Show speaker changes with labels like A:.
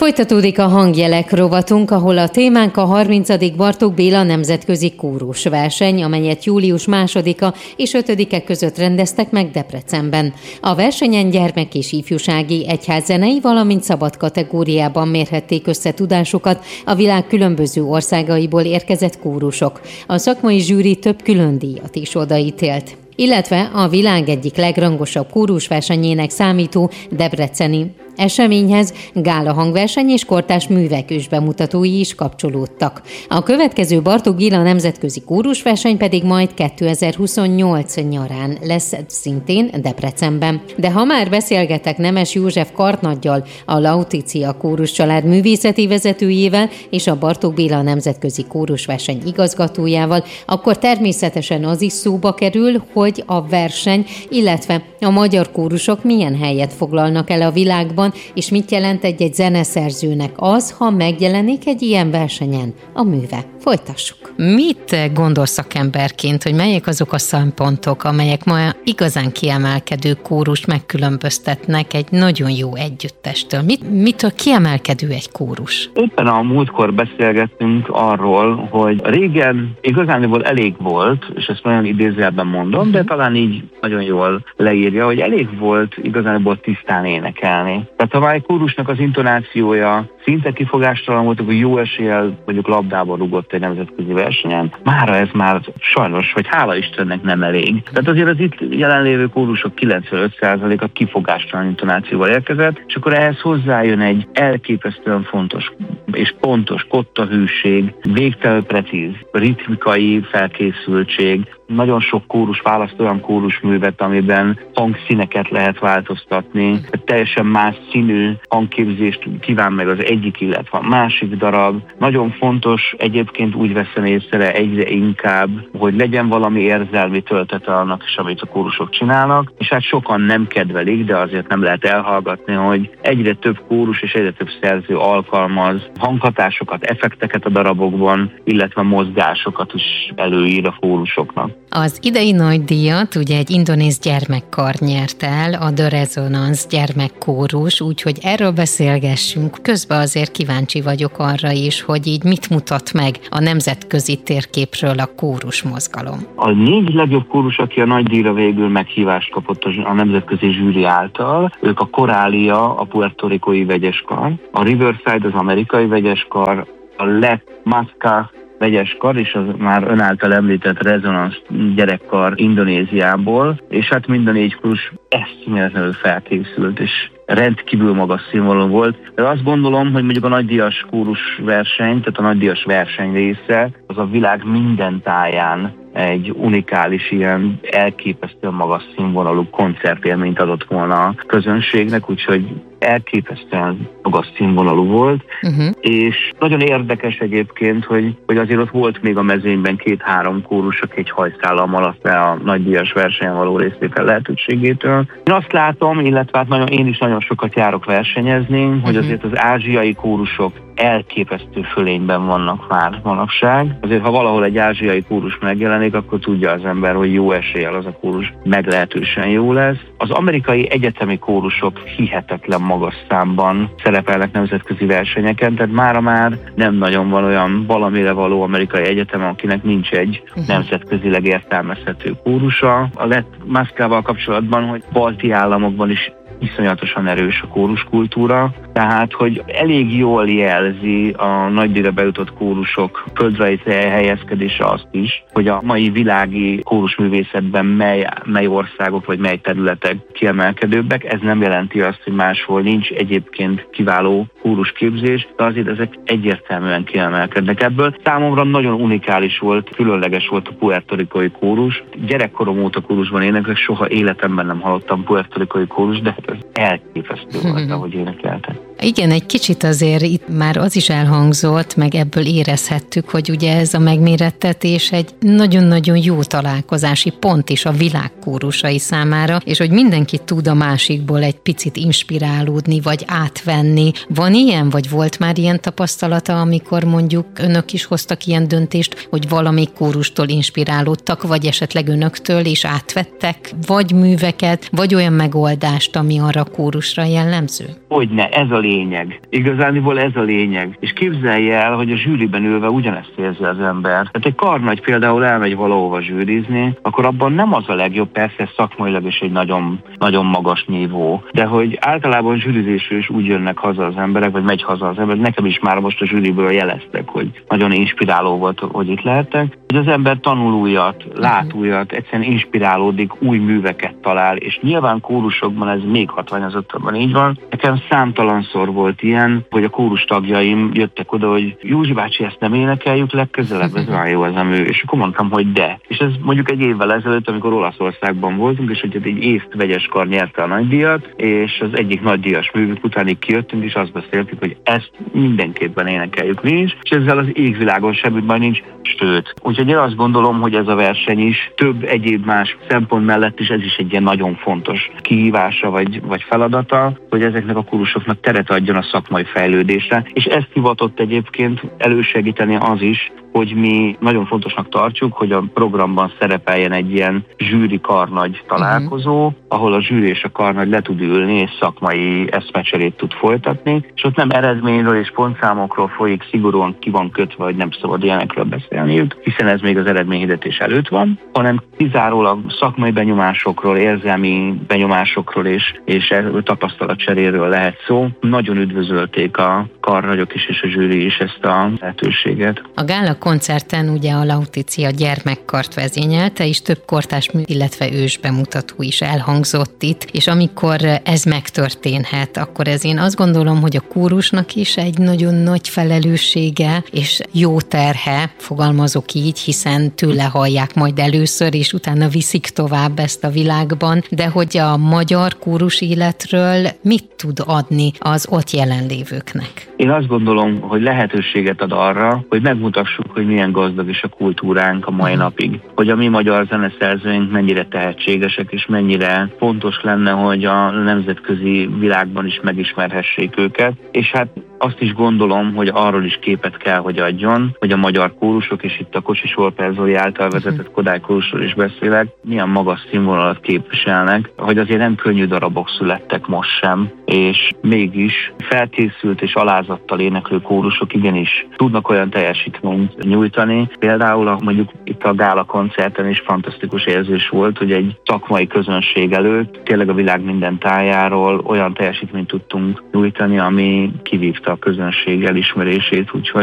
A: Folytatódik a hangjelek rovatunk, ahol a témánk a 30. Bartók Béla nemzetközi kórusverseny, amelyet július 2-a és 5-e között rendeztek meg Debrecenben. A versenyen gyermek- és ifjúsági, egyházzenei, valamint szabad kategóriában mérhették össze tudásukat a világ különböző országaiból érkezett kórusok. A szakmai zsűri több külön díjat is odaítélt, illetve a világ egyik legrangosabb kórusversenyének számító debreceni eseményhez gála hangverseny és kortárs művek ősbemutatói is kapcsolódtak. A következő Bartók Béla nemzetközi kórusverseny pedig majd 2028 nyarán lesz szintén Debrecenben. De ha már beszélgetek Nemes József kartnaggyal, a Lauticia Kórus család művészeti vezetőjével és a Bartók Béla nemzetközi kórusverseny igazgatójával, akkor természetesen az is szóba kerül, hogy a verseny, illetve a magyar kórusok milyen helyet foglalnak el a világban, és mit jelent egy zeneszerzőnek az, ha megjelenik egy ilyen versenyen a műve. Folytassuk. Mit gondol szakemberként, hogy melyek azok a szempontok, amelyek ma igazán kiemelkedő kórust megkülönböztetnek egy nagyon jó együttestől? Mitől kiemelkedő egy kórus?
B: Éppen a múltkor beszélgettünk arról, hogy régen igazániból elég volt, és ezt nagyon idézőjelben mondom, de talán így nagyon jól leírja, hogy elég volt igazániból tisztán énekelni. Tehát ha egy kórusnak az intonációja szinte kifogástalan volt, akkor jó eséllyel mondjuk labdába rugott egy nemzetközi versenyen. Mára ez már sajnos, vagy hála Istennek nem elég. Tehát azért az itt jelenlévő kórusok 95%-a kifogástalan intonációval érkezett, és akkor ehhez hozzájön egy elképesztően fontos és pontos kottahűség, végtelenül precíz ritmikai felkészültség. Nagyon sok kórus választ olyan kórusművet, amiben hangszíneket lehet változtatni, teljesen más színű hangképzést kíván meg az egyik, illetve a másik darab. Nagyon fontos, egyébként úgy veszem észre egyre inkább, hogy legyen valami érzelmi töltete annak is, amit a kórusok csinálnak, és hát sokan nem kedvelik, de azért nem lehet elhallgatni, hogy egyre több kórus és egyre több szerző alkalmaz hanghatásokat, effekteket a darabokban, illetve mozgásokat is előír a kórusoknak.
A: Az idei nagy díjat ugye egy indonéz gyermekkar nyert el, a The Resonance gyermekkórus, úgyhogy erről beszélgessünk. Közben azért kíváncsi vagyok arra is, hogy így mit mutat meg a nemzetközi térképről a kórus mozgalom. A
B: 4 legjobb kórus, aki a nagy díjra végül meghívást kapott a nemzetközi zsűri által, ők a Coralia, a puertoricói vegyeskar, a Riverside, az amerikai vegyeskar, a Lek Masca vegyeskar, és az már ön által említett Resonance gyerekkar Indonéziából, és hát mind a 4 kórus eszméletlenül felkészült, és rendkívül magas színvonalú volt. De azt gondolom, hogy mondjuk a nagydíjas kórus verseny, tehát a nagydíjas verseny része, az a világ minden táján egy unikális, ilyen elképesztően magas színvonalú koncertélményt adott volna a közönségnek, úgyhogy elképesztően magas színvonalú volt, és nagyon érdekes egyébként, hogy azért ott volt még a mezőnyben 2-3 kórus, aki egy hajszállal maradt le a nagydíjas versenyen való részvétel lehetőségétől. Én azt látom, illetve hát én is nagyon sokat járok versenyezni, hogy azért az ázsiai kórusok elképesztő fölényben vannak már manapság. Azért, ha valahol egy ázsiai kórus megjelenik, akkor tudja az ember, hogy jó eséllyel az a kórus meglehetősen jó lesz. Az amerikai egyetemi kórusok hihetetlen magas számban szerepelnek nemzetközi versenyeken, tehát mára már nem nagyon van olyan valamire való amerikai egyetem, akinek nincs egy nemzetközileg értelmezhető kórusa. A Lek Mascával kapcsolatban, hogy balti államokban is iszonyatosan erős a kóruskultúra, tehát, hogy elég jól jelzi a nagydíjra bejutott kórusok földrajzi helyezkedése azt is, hogy a mai világi kórusművészetben mely országok vagy mely területek kiemelkedőbbek. Ez nem jelenti azt, hogy máshol nincs egyébként kiváló kórusképzés, de azért ezek egyértelműen kiemelkednek ebből. Számomra nagyon unikális volt, különleges volt a puertoricói kórus. Gyerekkorom óta kórusban éneklek, soha életemben nem hallottam puertoricói kórus, de ez elképesztő volt, ahogy énekeltek.
A: Igen, egy kicsit azért itt már az is elhangzott, meg ebből érezhettük, hogy ugye ez a megmérettetés egy nagyon-nagyon jó találkozási pont is a világ kórusai számára, és hogy mindenki tud a másikból egy picit inspirálódni, vagy átvenni. Van ilyen, vagy volt már ilyen tapasztalata, amikor mondjuk önök is hoztak ilyen döntést, hogy valamelyik kórustól inspirálódtak, vagy esetleg önöktől is átvettek, vagy műveket, vagy olyan megoldást, ami arra a kórusra jellemző?
B: Hogyne, ez a lényeg. Igazániból ez a lényeg. És képzelje el, hogy a zsűriben ülve ugyanezt érzi az ember. Tehát egy karnagy például elmegy valahova zsűrizni, akkor abban nem az a legjobb, persze szakmailag is egy nagyon, nagyon magas nívó, de hogy általában zsűrizésről is úgy jönnek haza az emberek, vagy megy haza az ember. Nekem is már most a zsűriből jeleztek, hogy nagyon inspiráló volt, hogy itt lehettek. Hogy az ember tanul újat, lát újat, egyszerűen inspirálódik, új műveket talál, és nyilván kórusokban ez még hatványozottabban így van. Nekem számtalanszor volt ilyen, hogy a kórus tagjaim jöttek oda, hogy Józsi bácsi, ezt nem énekeljük legközelebb, ez olyan jó ez a mű. És akkor mondtam, hogy de. És ez mondjuk egy évvel ezelőtt, amikor Olaszországban voltunk, és hogy egy észt vegyeskar nyerte a nagydíjat, és az egyik nagydíjas művük után így kijöttünk, és azt beszéltük, hogy ezt mindenképpen énekeljük mi is, és ezzel az égvilágon semmi baj nincs, sőt. Úgyhogy én azt gondolom, hogy ez a verseny is több egyéb más szempont mellett is ez is egy ilyen nagyon fontos kihívása vagy feladata, hogy ezeknek a kórusoknak teret adjon a szakmai fejlődésre, és ezt hivatott egyébként elősegíteni az is, hogy mi nagyon fontosnak tartjuk, hogy a programban szerepeljen egy ilyen zsűri karnagy találkozó, ahol a zsűri és a karnagy le tud ülni, és szakmai eszmecserét tud folytatni, és ott nem eredményről és pontszámokról folyik, szigorúan ki van kötve, hogy nem szabad ilyenekről beszélniük, hiszen ez még az eredményhirdetés előtt van, hanem kizárólag szakmai benyomásokról, érzelmi benyomásokról és tapasztalatcseréről lehet szó. Nagyon üdvözölték a karnagyok is és a zsűri is ezt a lehetőséget.
A: A gála koncerten ugye a Lauticia gyermekkart vezényelte, és több kortárs mű, illetve ős bemutató is elhangzott itt, és amikor ez megtörténhet, akkor ez én azt gondolom, hogy a kórusnak is egy nagyon nagy felelőssége, és jó terhe, fogalmazok így, hiszen tőle hallják majd először, és utána viszik tovább ezt a világban, de hogy a magyar kórus életről mit tud adni az ott jelenlévőknek?
B: Én azt gondolom, hogy lehetőséget ad arra, hogy megmutassuk, hogy milyen gazdag is a kultúránk a mai napig. Hogy a mi magyar zeneszerzőink mennyire tehetségesek, és mennyire fontos lenne, hogy a nemzetközi világban is megismerhessék őket. És hát azt is gondolom, hogy arról is képet kell, hogy adjon, hogy a magyar kórusok, és itt a Kocsis Volper Zoli által vezetett Kodály kórusról is beszélek, milyen magas színvonalat képviselnek, hogy azért nem könnyű darabok születtek most sem, és mégis felkészült és alázattal éneklő kórusok igenis tudnak olyan teljesítményt nyújtani. Például mondjuk itt a gála koncerten is fantasztikus érzés volt, hogy egy szakmai közönség előtt tényleg a világ minden tájáról olyan teljesítményt tudtunk nyújtani, ami kivívta a közönség elismerését, úgyhogy